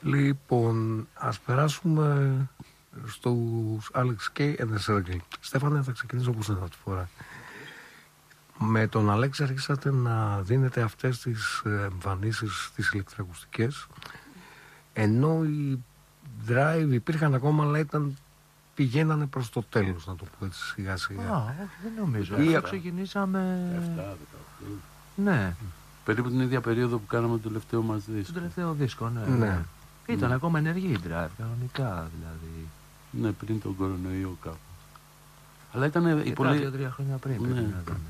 Λοιπόν, ας περάσουμε στους Alex K and the Circle. Στέφανε, θα ξεκινήσω όπως είναι αυτή τη φορά. Με τον Αλέξη αρχίσατε να δίνετε αυτές τις εμφανίσεις, τις ηλεκτροακουστικές, ενώ οι Drive υπήρχαν ακόμα, αλλά πηγαίνανε προς το τέλος, να το πω έτσι σιγά σιγά. Όχι, δεν νομίζω. Αυτό ξεκινήσαμε... 7-18. Ναι. Περίπου την ίδια περίοδο που κάναμε το τελευταίο μας δίσκο. Το τελευταίο δίσκο, ναι. Ήταν ακόμα ενεργή η Drive, κανονικά δηλαδή. Ναι, πριν τον κορονοϊό κάπως. Αλλά ήταν και πολύ... 2-3 χρόνια πριν. Ναι.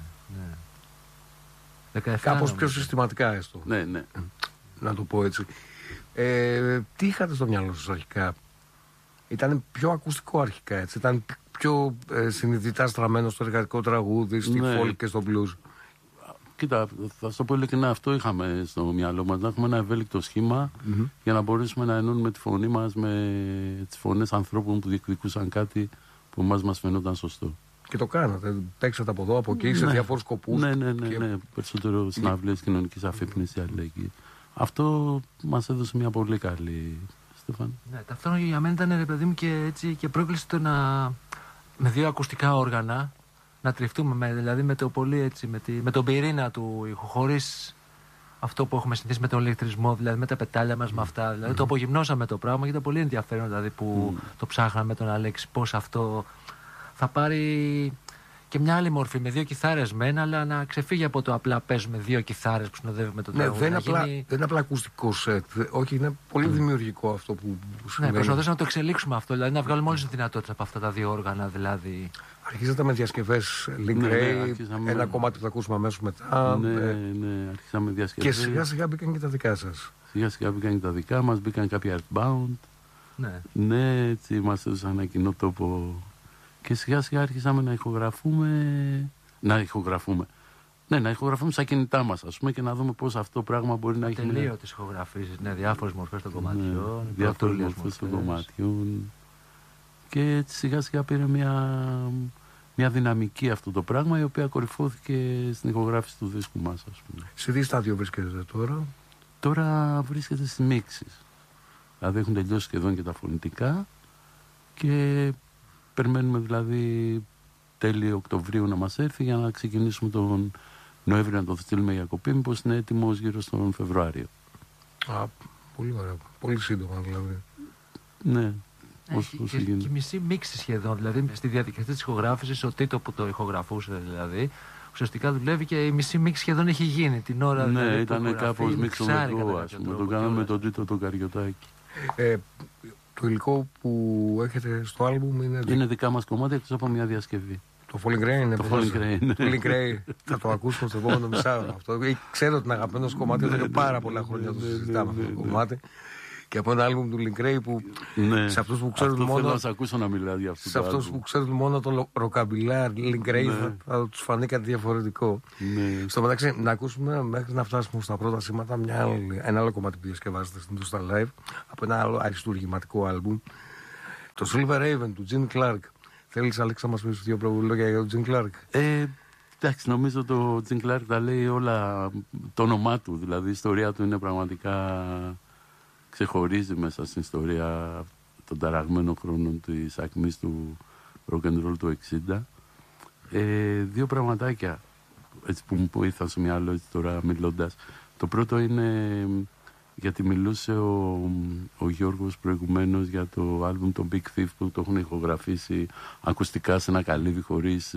Ναι. Κάπως πιο συστηματικά έστω. Ναι. Να το πω έτσι. Τι είχατε στο μυαλό σας αρχικά? Ήταν πιο ακουστικό αρχικά, έτσι? Ήταν πιο συνειδητά στραμμένο στο εργατικό τραγούδι, στη folk και στο blues? Κοίτα, θα σου το πω ειλικρινά, αυτό είχαμε στο μυαλό μας. Να έχουμε ένα ευέλικτο σχήμα για να μπορέσουμε να ενώνουμε τη φωνή μας με τις φωνές ανθρώπων που διεκδικούσαν κάτι που μας φαινόταν σωστό. Και το κάνατε. Παίξατε από εδώ, από εκεί, σε διάφορους σκοπούς. Ναι. Περισσότερο συναυλίες κοινωνικής αφύπνισης, αλληλεγγύη. Αυτό μας έδωσε μια πολύ καλή. Στέφαν. Ναι, ταυτόχρονα για μένα ήταν, ρε παιδί μου, και, έτσι, και πρόκληση το να με δύο ακουστικά όργανα να τριφτούμε, δηλαδή με το πολύ έτσι, με τον πυρήνα του ήχου, χωρίς αυτό που έχουμε συνηθίσει με τον ηλεκτρισμό, δηλαδή με τα πετάλια μας, με αυτά. Δηλαδή το απογυμνώσαμε το πράγμα και ήταν πολύ ενδιαφέρον, δηλαδή που το ψάχναμε με τον Αλέξη, πώς αυτό θα πάρει και μια άλλη μορφή, με δύο κιθάρες μεν, αλλά να ξεφύγει από το απλά παίζουμε δύο κιθάρες που συνοδεύουμε τον τραγούδι. Δεν είναι απλά ακουστικό σετ. Όχι, είναι πολύ δημιουργικό αυτό που συμβαίνει. Ναι, προσπαθήσαμε να το εξελίξουμε αυτό, δηλαδή να βγάλουμε όλες τις δυνατότητες από αυτά τα δύο όργανα. Δηλαδή. Αρχίσατε με διασκευές Link Ray, ένα κομμάτι που θα ακούσουμε αμέσως μετά. Ναι, αρχίσαμε με διασκευές. Και σιγά σιγά μπήκαν και τα δικά σας. Σιγά σιγά μπήκαν και τα δικά μας, μπήκαν κάποια Earthbound. Ναι, έτσι μας έδωσαν ένα κοινό τόπο. Και σιγά σιγά άρχισαμε να ηχογραφούμε. Να ηχογραφούμε στα κινητά μας, ας πούμε, και να δούμε πώς αυτό το πράγμα μπορεί να έχει. Τελείωτες ηχογραφήσεις, διάφορες μορφές των κομματιών. Διάφορες μορφές των κομματιών. Και έτσι σιγά σιγά πήρε μια δυναμική αυτό το πράγμα, η οποία κορυφώθηκε στην ηχογράφηση του δίσκου μας, ας πούμε. Σε τι στάδιο βρίσκεται τώρα? Τώρα βρίσκεται στις μίξεις. Δηλαδή έχουν τελειώσει σχεδόν και τα φωνητικά και περιμένουμε δηλαδή τέλη Οκτωβρίου να μας έρθει για να ξεκινήσουμε τον Νοέμβριο να το στείλουμε για κοπή, μήπως είναι έτοιμος γύρω στον Φεβρουάριο. Πολύ ωραία. Πολύ σύντομα δηλαδή. Ναι. Και η μισή μίξη σχεδόν, δηλαδή στη διαδικασία της ηχογράφησης, ο Τίτο που το ηχογραφούσε δηλαδή, ουσιαστικά δουλεύει και η μισή μίξη σχεδόν έχει γίνει την ώρα. Ναι, δηλαδή, ήταν κάπως μίξοδικό, ας πούμε. Το κάναμε με τον Τίτο το Καριωτάκι. Το υλικό που έχετε στο άλμπουμ είναι δικά μας κομμάτια, εκτός από μια διασκευή. Το Falling Rain είναι. Το Falling Rain. Θα το ακούσουμε στο επόμενο μισάωρο αυτό. Ξέρω ότι είναι αγαπημένο κομμάτι, εδώ και πάρα πολλά χρόνια το συζητάμε αυτό το κομμάτι. Και από ένα άλμπουμ του Link Ray που σε αυτούς που ξέρουν αυτό μόνο. Θέλω να σας ακούσω να μιλάω για αυτό. Σε αυτούς που ξέρουν μόνο το ροκαμπιλάρ Link Ray θα τους φανεί κάτι διαφορετικό. Στο μεταξύ, να ακούσουμε μέχρι να φτάσουμε στα πρώτα σήματα ένα άλλο κομμάτι που διασκευάζεται στην Tusta Live από ένα άλλο αριστούργηματικό άλμπουμ. Το Silver Raven του Gene Clark. Θέλεις, Αλέξη, να μας πεις δύο λόγια για τον Gene Clark? Εντάξει, νομίζω το Gene Clark τα λέει όλα, το όνομά του, δηλαδή η ιστορία του είναι πραγματικά, ξεχωρίζει μέσα στην ιστορία των ταραγμένων χρόνων της ακμής του rock and roll του 60. Δύο πραγματάκια έτσι, που μου ήρθαν στο μυαλό τώρα μιλώντας. Το πρώτο είναι γιατί μιλούσε ο Γιώργος προηγουμένως για το άλμπουμ των Big Thief που το έχουν ηχογραφήσει ακουστικά σε ένα καλύβι χωρίς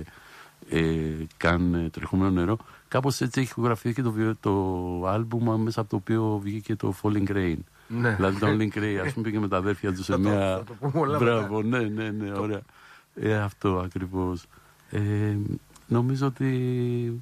καν τρεχόμενο νερό. Κάπως έτσι έχει ηχογραφηθεί και το άλμπουμ μέσα από το οποίο βγήκε το Falling Rain. Ναι. Δηλαδή το Link Ray, ας πούμε, πήγε με τα αδέρφια του σε μια... Μπράβο, ναι, ωραία. Αυτό ακριβώς. Νομίζω ότι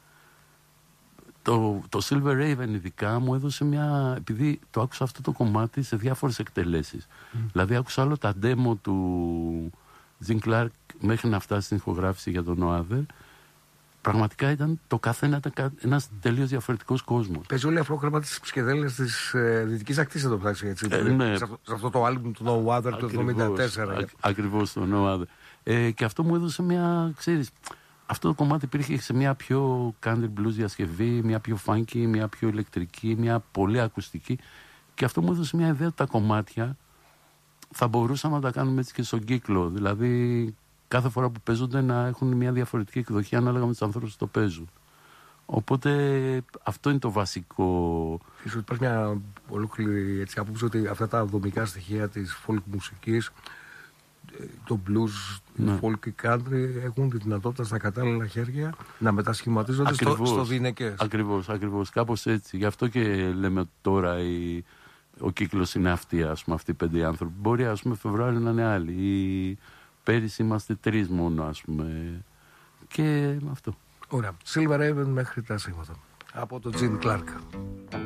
το Silver Raven ειδικά μου έδωσε μια... Επειδή το άκουσα αυτό το κομμάτι σε διάφορες εκτελέσεις. Δηλαδή άκουσα άλλο τα demo του Gene Clark μέχρι να φτάσει στην ηχογράφηση για τον Noather. Πραγματικά ήταν το καθένα ένας τελείως διαφορετικός κόσμος. Παίζει όλη αφρόκρεμα τις ψυχεδέλες της δυτικής ακτής εδώ πράξη, έτσι. Ναι. Σε αυτό το άλμπουμ του Noather το 1974. Ακριβώς το Noather. Και αυτό μου έδωσε μια, ξέρεις, αυτό το κομμάτι υπήρχε σε μια πιο country blues διασκευή, μια πιο funky, μια πιο ηλεκτρική, μια πολύ ακουστική. Και αυτό μου έδωσε μια ιδέα ότι τα κομμάτια θα μπορούσαμε να τα κάνουμε έτσι και στον κύκλο. Δηλαδή, κάθε φορά που παίζονται να έχουν μια διαφορετική εκδοχή ανάλογα με τους ανθρώπους που το παίζουν. Οπότε αυτό είναι το βασικό. Ίσως υπάρχει μια ολόκληρη έτσι, άποψη ότι αυτά τα δομικά στοιχεία της folk μουσικής, το blues, Ναι. folk και country έχουν τη δυνατότητα στα κατάλληλα χέρια να μετασχηματίζονται στο διηνεκές. Ακριβώς. Κάπως έτσι. Γι' αυτό και λέμε ότι τώρα ο κύκλος είναι αυτή, ας πούμε, αυτοί οι 5 άνθρωποι. Μπορεί, ας πούμε, Φεβρουάριο να είναι άλλοι. Ή πέρυσι είμαστε 3 μόνο, ας πούμε. Και αυτό. Ωραία. Silver Raven μέχρι τα σίγματα. Από τον Gene Clark.